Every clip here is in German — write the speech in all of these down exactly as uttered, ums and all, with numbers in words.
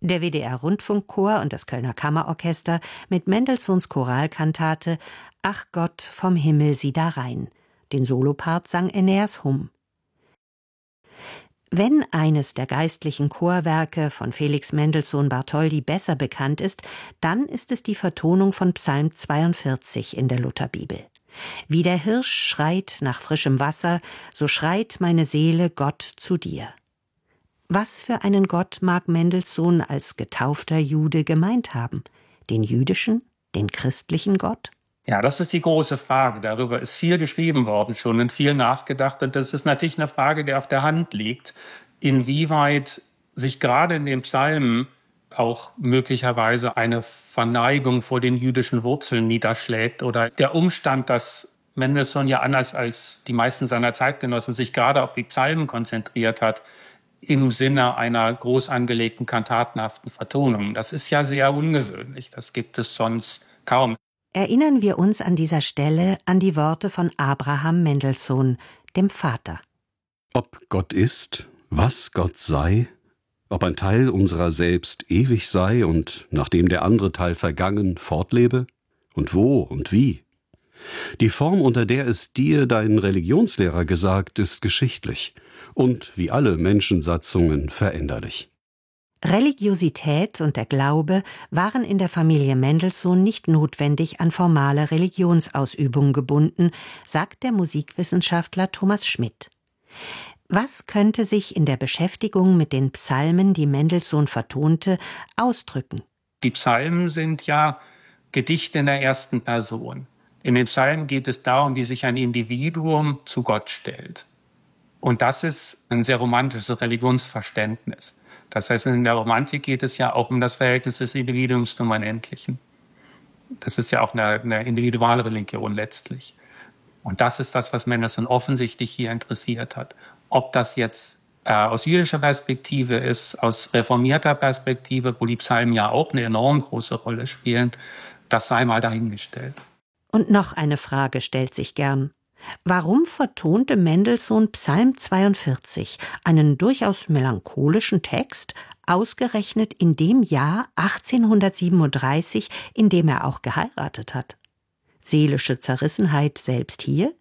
Der W D R-Rundfunkchor und das Kölner Kammerorchester mit Mendelssohns Choralkantate »Ach Gott, vom Himmel sieh da rein«. Den Solopart sang Aeneas Humm. Wenn eines der geistlichen Chorwerke von Felix Mendelssohn Bartholdy besser bekannt ist, dann ist es die Vertonung von Psalm zweiundvierzig in der Lutherbibel. Wie der Hirsch schreit nach frischem Wasser, so schreit meine Seele Gott zu dir. Was für einen Gott mag Mendelssohn als getaufter Jude gemeint haben? Den jüdischen, den christlichen Gott? Ja, das ist die große Frage. Darüber ist viel geschrieben worden schon und viel nachgedacht. Und das ist natürlich eine Frage, die auf der Hand liegt, inwieweit sich gerade in den Psalmen auch möglicherweise eine Verneigung vor den jüdischen Wurzeln niederschlägt oder der Umstand, dass Mendelssohn ja anders als die meisten seiner Zeitgenossen sich gerade auf die Psalmen konzentriert hat, im Sinne einer groß angelegten kantatenhaften Vertonung. Das ist ja sehr ungewöhnlich. Das gibt es sonst kaum. Erinnern wir uns an dieser Stelle an die Worte von Abraham Mendelssohn, dem Vater. Ob Gott ist, was Gott sei, ob ein Teil unserer selbst ewig sei und nachdem der andere Teil vergangen fortlebe, und wo und wie. Die Form, unter der es dir dein Religionslehrer gesagt, ist geschichtlich und wie alle Menschensatzungen veränderlich. Religiosität und der Glaube waren in der Familie Mendelssohn nicht notwendig an formale Religionsausübung gebunden, sagt der Musikwissenschaftler Thomas Schmidt. Was könnte sich in der Beschäftigung mit den Psalmen, die Mendelssohn vertonte, ausdrücken? Die Psalmen sind ja Gedichte in der ersten Person. In den Psalmen geht es darum, wie sich ein Individuum zu Gott stellt. Und das ist ein sehr romantisches Religionsverständnis. Das heißt, in der Romantik geht es ja auch um das Verhältnis des Individuums zum Unendlichen. Das ist ja auch eine, eine Individualreligion letztlich. Und das ist das, was Mendelssohn offensichtlich hier interessiert hat. Ob das jetzt äh, aus jüdischer Perspektive ist, aus reformierter Perspektive, wo die Psalmen ja auch eine enorm große Rolle spielen, das sei mal dahingestellt. Und noch eine Frage stellt sich gern. Warum vertonte Mendelssohn Psalm zweiundvierzig, einen durchaus melancholischen Text, ausgerechnet in dem Jahr achtzehnhundertsiebenunddreißig, in dem er auch geheiratet hat? Seelische Zerrissenheit selbst hier?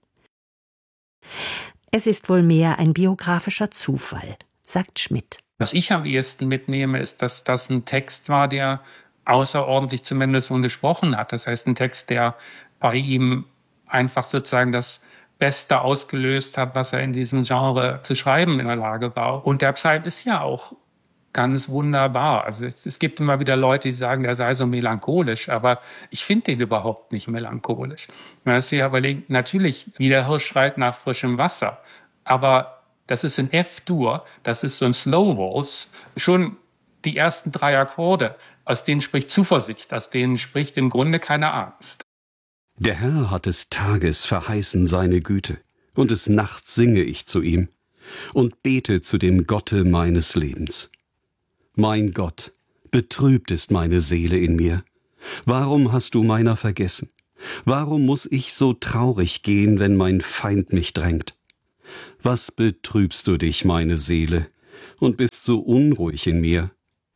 Es ist wohl mehr ein biografischer Zufall, sagt Schmidt. Was ich am ehesten mitnehme, ist, dass das ein Text war, der außerordentlich zu Mendelssohn gesprochen hat. Das heißt, ein Text, der bei ihm einfach sozusagen das Beste ausgelöst hat, was er in diesem Genre zu schreiben in der Lage war. Und der Psalm ist ja auch ganz wunderbar. Also es, es gibt immer wieder Leute, die sagen, der sei so melancholisch, aber ich finde den überhaupt nicht melancholisch. Man muss sich überlegen, natürlich, wie der Hirsch schreit nach frischem Wasser, aber das ist in F-Dur, das ist so ein Slow Waltz, schon die ersten drei Akkorde, aus denen spricht Zuversicht, aus denen spricht im Grunde keine Angst. Der Herr hat des Tages verheißen seine Güte, und des Nachts singe ich zu ihm und bete zu dem Gotte meines Lebens. Mein Gott, betrübt ist meine Seele in mir. Warum hast du meiner vergessen? Warum muss ich so traurig gehen, wenn mein Feind mich drängt? Was betrübst du dich, meine Seele, und bist so unruhig in mir?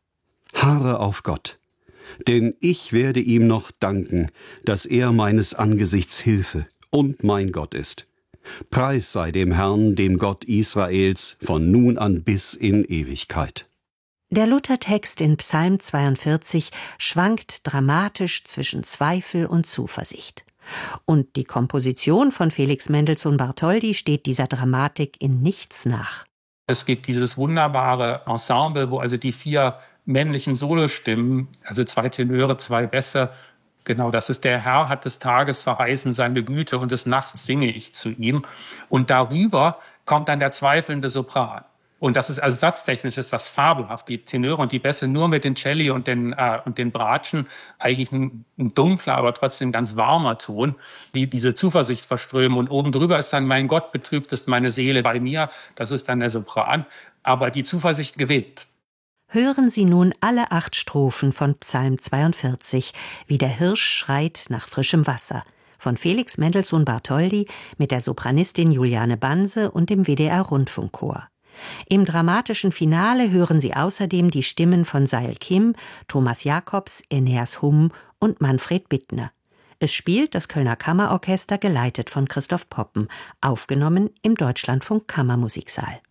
Harre auf Gott, denn ich werde ihm noch danken, dass er meines Angesichts Hilfe und mein Gott ist. Preis sei dem Herrn, dem Gott Israels, von nun an bis in Ewigkeit. Der Luthertext in Psalm zweiundvierzig schwankt dramatisch zwischen Zweifel und Zuversicht. Und die Komposition von Felix Mendelssohn Bartholdy steht dieser Dramatik in nichts nach. Es gibt dieses wunderbare Ensemble, wo also die vier männlichen Solostimmen, also zwei Tenöre, zwei Bässe, genau, das ist der Herr hat des Tages verheißen seine Güte und des Nachts singe ich zu ihm. Und darüber kommt dann der zweifelnde Sopran. Und das ist, also satztechnisch ist das fabelhaft. Die Tenöre und die Bässe nur mit den Celli und den, äh, und den Bratschen, eigentlich ein, ein dunkler, aber trotzdem ganz warmer Ton, die diese Zuversicht verströmen. Und oben drüber ist dann, mein Gott, betrübt ist meine Seele bei mir. Das ist dann der Sopran. Aber die Zuversicht gewinnt. Hören Sie nun alle acht Strophen von Psalm zweiundvierzig, wie der Hirsch schreit nach frischem Wasser, von Felix Mendelssohn Bartholdy mit der Sopranistin Juliane Banse und dem W D R-Rundfunkchor. Im dramatischen Finale hören Sie außerdem die Stimmen von Seil Kim, Thomas Jacobs, Eneas Humm und Manfred Bittner. Es spielt das Kölner Kammerorchester, geleitet von Christoph Poppen, aufgenommen im Deutschlandfunk Kammermusiksaal.